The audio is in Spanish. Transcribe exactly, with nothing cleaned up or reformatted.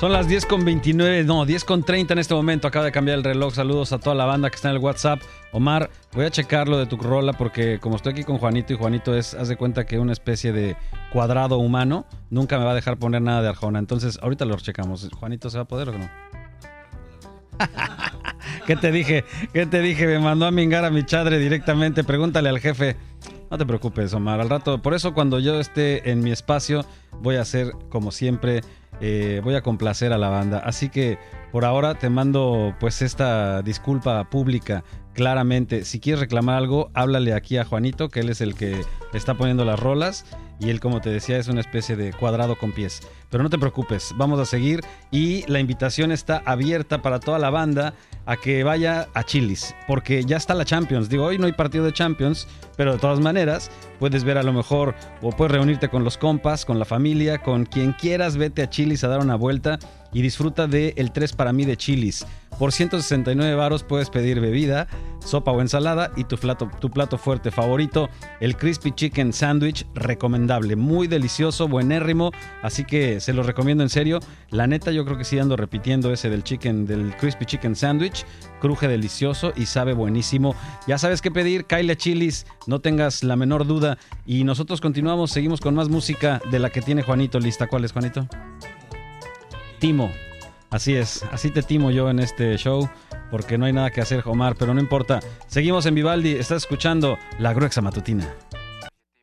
Son las diez con veintinueve, no, diez con treinta en este momento. Acaba de cambiar el reloj. Saludos a toda la banda que está en el WhatsApp. Omar, voy a checar lo de tu rola porque como estoy aquí con Juanito y Juanito es, haz de cuenta que una especie de cuadrado humano, nunca me va a dejar poner nada de Arjona. Entonces, ahorita lo checamos. ¿Juanito se va a poder o no? ¿Qué te dije? ¿Qué te dije? Me mandó a mingar a mi chadre directamente. Pregúntale al jefe. No te preocupes, Omar. Al rato, por eso cuando yo esté en mi espacio, voy a hacer como siempre, eh, voy a complacer a la banda. Así que por ahora te mando pues esta disculpa pública. Claramente, si quieres reclamar algo, háblale aquí a Juanito, que él es el que está poniendo las rolas. Y él, como te decía, es una especie de cuadrado con pies. Pero no te preocupes, vamos a seguir. Y la invitación está abierta para toda la banda a que vaya a Chili's, porque ya está la Champions. Digo, hoy no hay partido de Champions, pero de todas maneras puedes ver a lo mejor, o puedes reunirte con los compas, con la familia, con quien quieras. Vete a Chili's a dar una vuelta y disfruta de el tres para mí de Chili's. Por ciento sesenta y nueve varos puedes pedir bebida, sopa o ensalada y tu plato, tu plato fuerte favorito, el Crispy Chicken Sandwich, recomendable, muy delicioso, buenérrimo, así que se lo recomiendo en serio. La neta, yo creo que sí ando repitiendo ese del chicken, del Crispy Chicken Sandwich, cruje delicioso y sabe buenísimo. Ya sabes qué pedir, cáele a Chili's, no tengas la menor duda. Y nosotros continuamos, seguimos con más música de la que tiene Juanito lista. ¿Cuál es, Juanito? Timo. Así es, así te timo yo en este show, porque no hay nada que hacer, Omar, pero no importa. Seguimos en Vivaldi, estás escuchando La Gruexa Matutina.